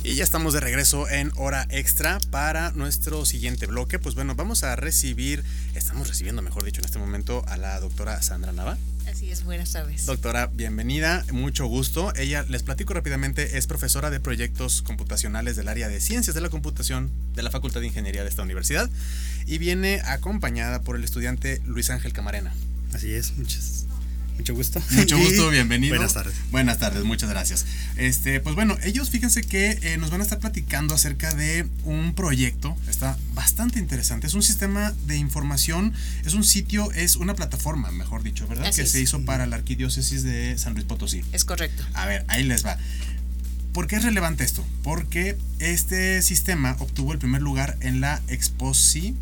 Y ya estamos de regreso en Hora Extra para nuestro siguiente bloque. Pues bueno, estamos recibiendo, mejor dicho, en este momento a la doctora Sandra Nava. Así es, buenas tardes. Doctora, bienvenida, mucho gusto. Ella, les platico rápidamente, es profesora de proyectos computacionales del área de Ciencias de la Computación de la Facultad de Ingeniería de esta universidad y viene acompañada por el estudiante Luis Ángel Camarena. Así es, mucho gusto. Mucho gusto, bienvenido. Buenas tardes. Buenas tardes, muchas gracias. Pues bueno, ellos fíjense que nos van a estar platicando acerca de un proyecto, está bastante interesante. Es un sistema de información, es un sitio, es una plataforma, mejor dicho, ¿verdad? Así que es. se hizo para la Arquidiócesis de San Luis Potosí. Es correcto. A ver, ahí les va. ¿Por qué es relevante esto? Porque este sistema obtuvo el primer lugar en la Exposicom,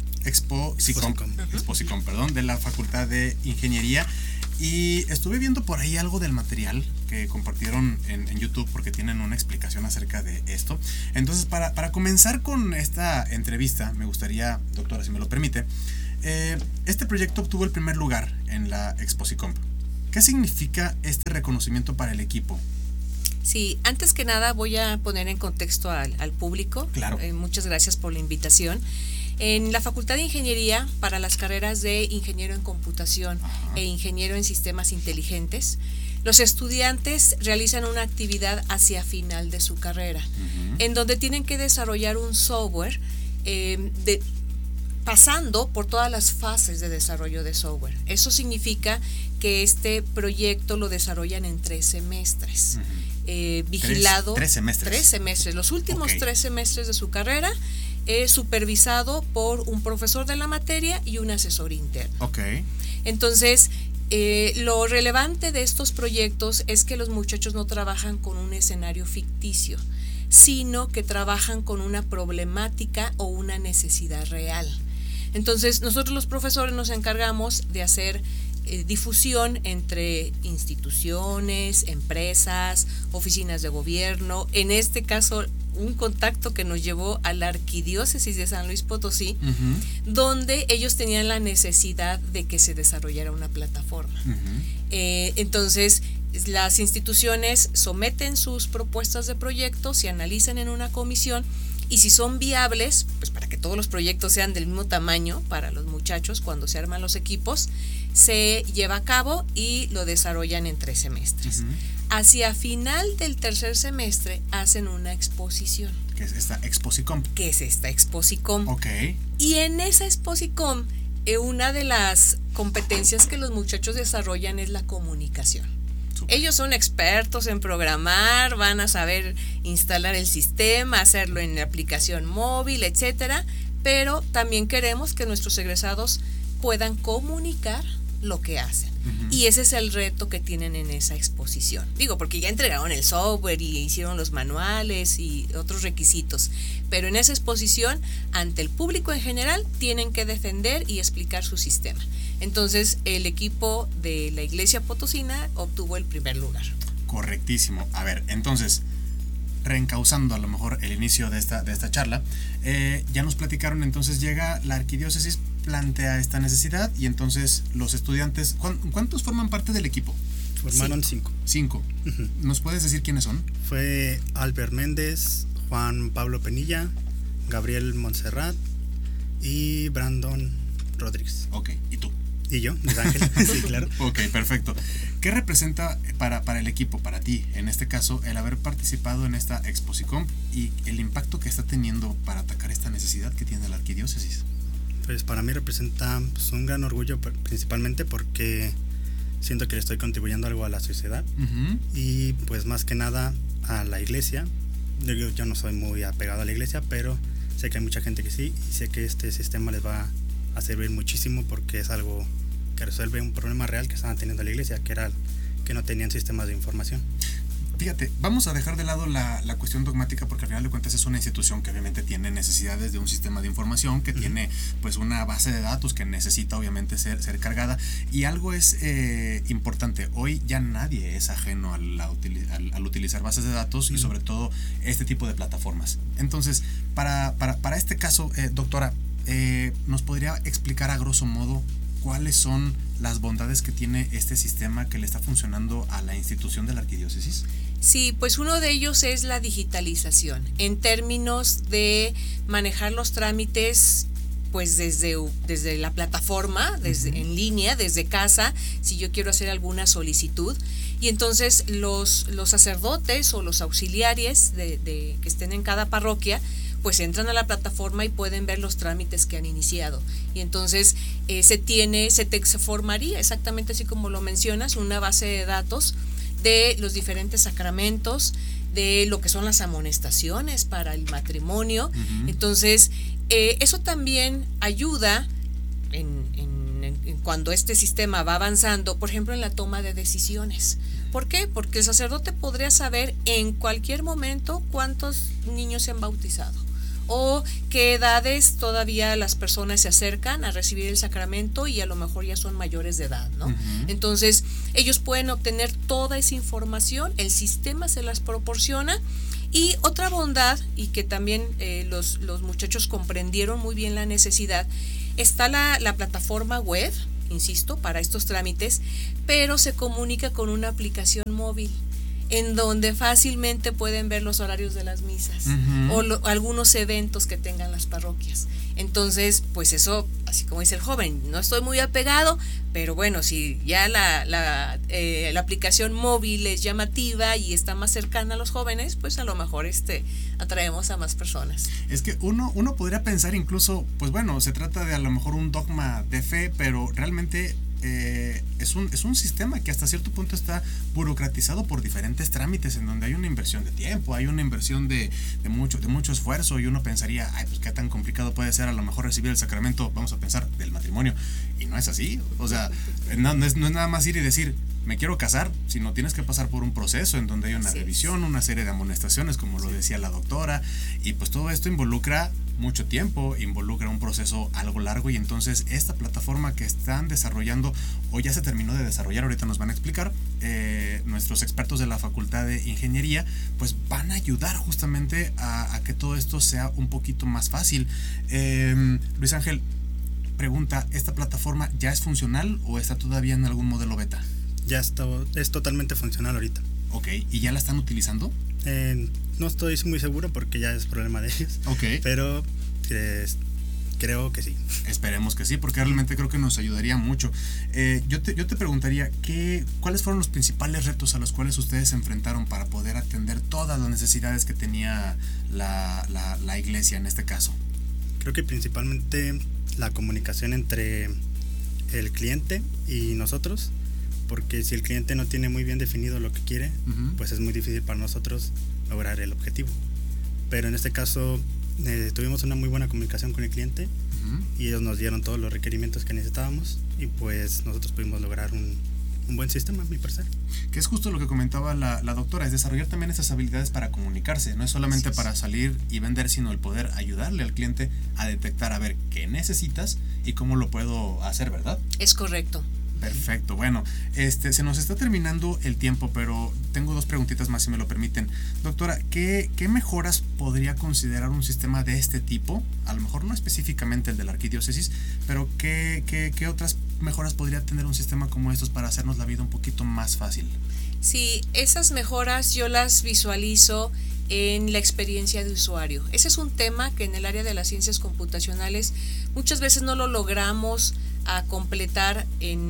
de la Facultad de Ingeniería. Y estuve viendo por ahí algo del material que compartieron en YouTube porque tienen una explicación acerca de esto. Entonces, para comenzar con esta entrevista, me gustaría, doctora, si me lo permite, este proyecto obtuvo el primer lugar en la Exposicom. ¿Qué significa este reconocimiento para el equipo? Sí, antes que nada voy a poner en contexto al público. Claro. Muchas gracias por la invitación. En la Facultad de Ingeniería, para las carreras de Ingeniero en Computación e Ingeniero en Sistemas Inteligentes, los estudiantes realizan una actividad hacia final de su carrera, en donde tienen que desarrollar un software pasando por todas las fases de desarrollo de software. Eso significa que este proyecto lo desarrollan en 3 semestres. Vigilado. 3 semestres. 3 semestres. Los últimos 3 semestres de su carrera es supervisado por un profesor de la materia y un asesor interno. Entonces, lo relevante de estos proyectos es que los muchachos no trabajan con un escenario ficticio, sino que trabajan con una problemática o una necesidad real. Entonces, nosotros los profesores nos encargamos de hacer difusión entre instituciones, empresas, oficinas de gobierno. En este caso, un contacto que nos llevó a la Arquidiócesis de San Luis Potosí, donde ellos tenían la necesidad de que se desarrollara una plataforma. Entonces, las instituciones someten sus propuestas de proyectos, se analizan en una comisión y si son viables, pues para que todos los proyectos sean del mismo tamaño para los muchachos cuando se arman los equipos, se lleva a cabo y lo desarrollan en 3 semestres. Hacia final del 3er semestre hacen una exposición. ¿Qué es esta Exposicom? Y en esa Exposicom, una de las competencias que los muchachos desarrollan es la comunicación. Super. Ellos son expertos en programar, van a saber instalar el sistema, hacerlo en la aplicación móvil, etcétera, pero también queremos que nuestros egresados puedan comunicar lo que hacen. Y ese es el reto que tienen en esa exposición. Digo, porque ya entregaron el software y hicieron los manuales y otros requisitos, pero en esa exposición, ante el público en general, tienen que defender y explicar su sistema. Entonces, el equipo de la Iglesia Potosina obtuvo el primer lugar. Correctísimo. A ver, entonces, reencauzando a lo mejor el inicio de esta charla, ya nos platicaron, entonces llega la Arquidiócesis, plantea esta necesidad y entonces los estudiantes, ¿cuántos forman parte del equipo? Formaron 5. 5. ¿Nos puedes decir quiénes son? Fue Albert Méndez, Juan Pablo Penilla, Gabriel Montserrat y Brandon Rodríguez. ¿Y tú? Y yo, Luis Ángel. Sí, claro. Perfecto. ¿Qué representa para el equipo, para ti, en este caso, el haber participado en esta Exposicom y el impacto que está teniendo para atacar esta necesidad que tiene la Arquidiócesis? Pues para mí representa un gran orgullo, principalmente porque siento que le estoy contribuyendo algo a la sociedad y pues más que nada a la iglesia. Yo no soy muy apegado a la iglesia, pero sé que hay mucha gente que sí, y sé que este sistema les va a servir muchísimo porque es algo que resuelve un problema real que estaban teniendo la iglesia, que era que no tenían sistemas de información. Fíjate, vamos a dejar de lado la cuestión dogmática porque al final de cuentas es una institución que obviamente tiene necesidades de un sistema de información, que tiene pues una base de datos que necesita obviamente ser cargada, y algo es importante, hoy ya nadie es ajeno al utilizar bases de datos y sobre todo este tipo de plataformas. Entonces, para este caso, doctora, ¿nos podría explicar a grosso modo cuáles son las bondades que tiene este sistema que le está funcionando a la institución de la Arquidiócesis? Sí, pues uno de ellos es la digitalización, en términos de manejar los trámites pues desde la plataforma, en línea, desde casa, si yo quiero hacer alguna solicitud. Y entonces los sacerdotes o los auxiliares que estén en cada parroquia, pues entran a la plataforma y pueden ver los trámites que han iniciado. Y entonces se formaría, exactamente así como lo mencionas, una base de datos de los diferentes sacramentos, de lo que son las amonestaciones para el matrimonio. Entonces, eso también ayuda en cuando este sistema va avanzando, por ejemplo, en la toma de decisiones. ¿Por qué? Porque el sacerdote podría saber en cualquier momento cuántos niños se han bautizado o qué edades todavía las personas se acercan a recibir el sacramento y a lo mejor ya son mayores de edad, ¿no? Entonces, ellos pueden obtener toda esa información, el sistema se las proporciona. Y otra bondad, y que también los muchachos comprendieron muy bien la necesidad, está la plataforma web, insisto, para estos trámites, pero se comunica con una aplicación móvil en donde fácilmente pueden ver los horarios de las misas o algunos eventos que tengan las parroquias. Entonces, pues eso, así como dice el joven, no estoy muy apegado, pero bueno, si ya la aplicación móvil es llamativa y está más cercana a los jóvenes, pues a lo mejor atraemos a más personas. Es que uno podría pensar incluso, pues bueno, se trata de a lo mejor un dogma de fe, pero realmente es un sistema que hasta cierto punto está burocratizado por diferentes trámites en donde hay una inversión de tiempo, hay una inversión de mucho esfuerzo, y uno pensaría, ay, pues qué tan complicado puede ser a lo mejor recibir el sacramento, vamos a pensar, del matrimonio, y no es así. O sea, no es nada más ir y decir, me quiero casar, sino tienes que pasar por un proceso en donde hay una revisión, una serie de amonestaciones, como lo decía la doctora, y pues todo esto involucra mucho tiempo, involucra un proceso algo largo, y entonces esta plataforma que están desarrollando o ya se terminó de desarrollar, ahorita nos van a explicar, nuestros expertos de la Facultad de Ingeniería, pues van a ayudar justamente a que todo esto sea un poquito más fácil. Luis Ángel pregunta, ¿esta plataforma ya es funcional o está todavía en algún modelo beta? Ya es totalmente funcional ahorita. Ok, ¿y ya la están utilizando? No estoy muy seguro porque ya es problema de ellos. Ok. Pero creo que sí. Esperemos que sí, porque realmente creo que nos ayudaría mucho. Yo te preguntaría, ¿cuáles fueron los principales retos a los cuales ustedes se enfrentaron para poder atender todas las necesidades que tenía la iglesia en este caso? Creo que principalmente la comunicación entre el cliente y nosotros, porque si el cliente no tiene muy bien definido lo que quiere, pues es muy difícil para nosotros lograr el objetivo. Pero en este caso tuvimos una muy buena comunicación con el cliente y ellos nos dieron todos los requerimientos que necesitábamos y pues nosotros pudimos lograr un buen sistema, a mi parecer. Que es justo lo que comentaba la doctora, es desarrollar también esas habilidades para comunicarse, no es solamente para salir y vender, sino el poder ayudarle al cliente a detectar, a ver qué necesitas y cómo lo puedo hacer, ¿verdad? Es correcto. Perfecto, bueno, se nos está terminando el tiempo, pero tengo 2 preguntitas más si me lo permiten. Doctora, ¿qué mejoras podría considerar un sistema de este tipo? A lo mejor no específicamente el de la arquidiócesis, pero ¿qué otras mejoras podría tener un sistema como estos para hacernos la vida un poquito más fácil? Sí, esas mejoras yo las visualizo en la experiencia de usuario. Ese es un tema que en el área de las ciencias computacionales muchas veces no lo logramos a completar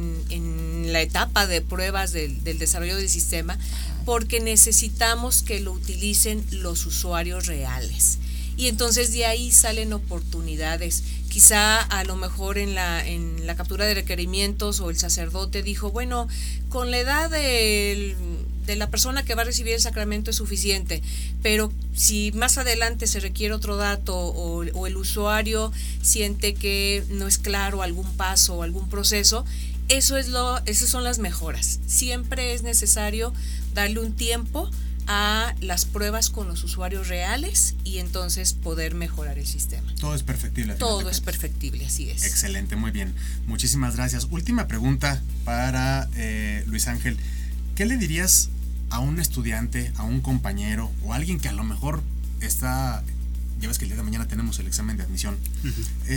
en la etapa de pruebas del desarrollo del sistema, porque necesitamos que lo utilicen los usuarios reales. Y entonces de ahí salen oportunidades. Quizá a lo mejor en la captura de requerimientos o el sacerdote dijo, bueno, con la edad de la persona que va a recibir el sacramento es suficiente, pero si más adelante se requiere otro dato o el usuario siente que no es claro algún paso o algún proceso, esas son las mejoras. Siempre es necesario darle un tiempo a las pruebas con los usuarios reales y entonces poder mejorar el sistema. Todo es perfectible. Todo es perfectible, así es. Excelente, muy bien. Muchísimas gracias. Última pregunta para Luis Ángel. ¿Qué le dirías a un estudiante, a un compañero o a alguien que a lo mejor ya ves que el día de mañana tenemos el examen de admisión?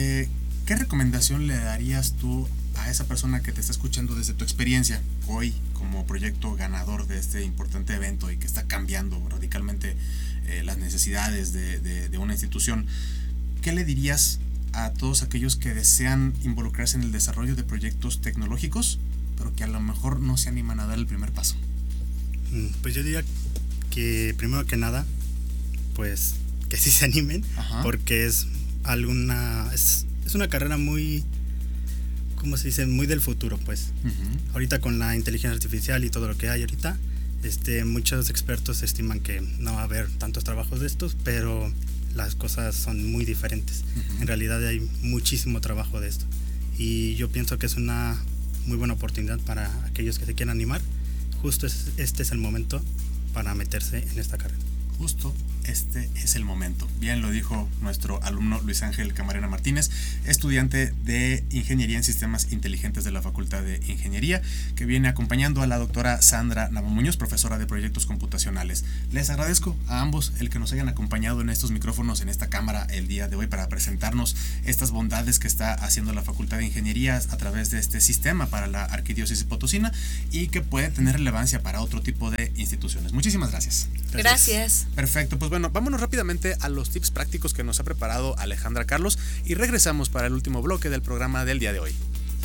¿Qué recomendación le darías tú a esa persona que te está escuchando desde tu experiencia hoy como proyecto ganador de este importante evento y que está cambiando radicalmente las necesidades de una institución, ¿qué le dirías a todos aquellos que desean involucrarse en el desarrollo de proyectos tecnológicos, pero que a lo mejor no se animan a dar el primer paso? Pues yo diría que primero que nada, pues que sí se animen. Ajá. Porque es una carrera muy, ¿cómo se dice? Muy del futuro, pues. Uh-huh. Ahorita con la inteligencia artificial y todo lo que hay ahorita, muchos expertos estiman que no va a haber tantos trabajos de estos, pero las cosas son muy diferentes. Uh-huh. En realidad hay muchísimo trabajo de esto. Y yo pienso que es una muy buena oportunidad para aquellos que se quieran animar. Justo este es el momento para meterse en esta carrera. Justo este es el momento. Bien lo dijo nuestro alumno Luis Ángel Camarena Martínez, estudiante de Ingeniería en Sistemas Inteligentes de la Facultad de Ingeniería, que viene acompañando a la doctora Sandra Navamuñoz, profesora de Proyectos Computacionales. Les agradezco a ambos el que nos hayan acompañado en estos micrófonos, en esta cámara el día de hoy, para presentarnos estas bondades que está haciendo la Facultad de Ingeniería a través de este sistema para la Arquidiócesis Potosina y que puede tener relevancia para otro tipo de instituciones. Muchísimas gracias. Gracias. Perfecto, pues bueno, vámonos rápidamente a los tips prácticos que nos ha preparado Alejandra Carlos y regresamos para el último bloque del programa del día de hoy.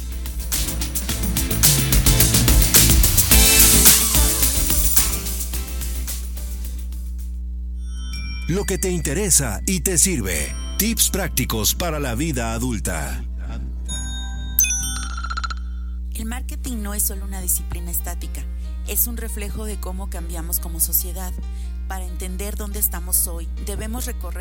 Lo que te interesa y te sirve. Tips prácticos para la vida adulta. El marketing no es solo una disciplina estática, es un reflejo de cómo cambiamos como sociedad. Para entender dónde estamos hoy, debemos recorrer